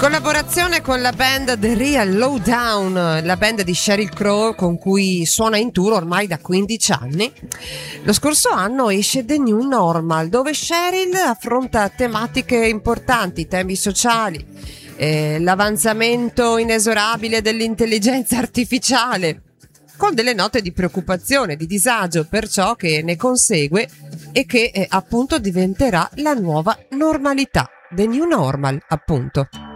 Collaborazione con la band The Real Lowdown, la band di Sheryl Crow con cui suona in tour ormai da 15 anni. Lo scorso anno esce The New Normal, dove Sheryl affronta tematiche importanti, temi sociali, l'avanzamento inesorabile dell'intelligenza artificiale, con delle note di preoccupazione, di disagio per ciò che ne consegue e che appunto diventerà la nuova normalità, The New Normal appunto.